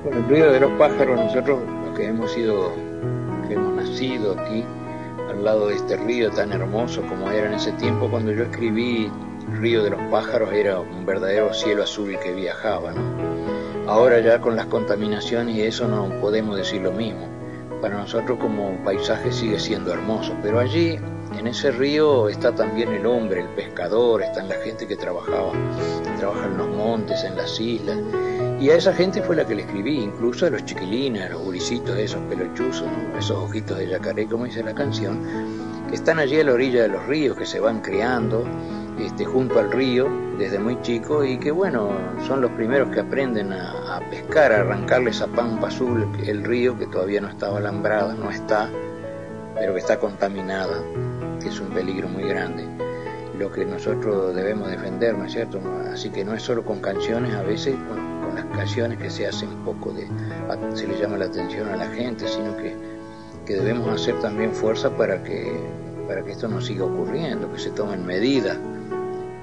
Bueno, el ruido de los pájaros, nosotros los que hemos sido, que hemos nacido aquí, al lado de este río tan hermoso como era en ese tiempo, cuando yo escribí Río de los Pájaros era un verdadero cielo azul que viajaba, ¿no? Ahora ya con las contaminaciones y eso no podemos decir lo mismo. Para nosotros como paisaje sigue siendo hermoso, pero allí en ese río está también el hombre, el pescador, están la gente que trabaja en los montes, en las islas, y a esa gente fue la que le escribí, incluso a los chiquilines, a los gurisitos, esos pelochuzos, ¿no? Esos ojitos de yacaré, como dice la canción, que están allí a la orilla de los ríos, que se van criando junto al río desde muy chico y que bueno, son los primeros que aprenden a pescar, a arrancarle esa pampa azul, el río que todavía no estaba alambrada, no está, pero que está contaminada, que es un peligro muy grande, lo que nosotros debemos defender, ¿no es cierto? Así que no es solo con canciones, a veces con las canciones que se hace un poco se le llama la atención a la gente, sino que debemos hacer también fuerza para que esto no siga ocurriendo, que se tomen medidas